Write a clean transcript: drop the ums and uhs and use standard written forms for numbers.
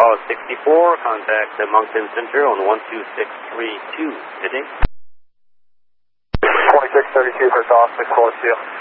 Tower 64, contact the Moncton Center on 12632. Today. 2632 for Tower 64.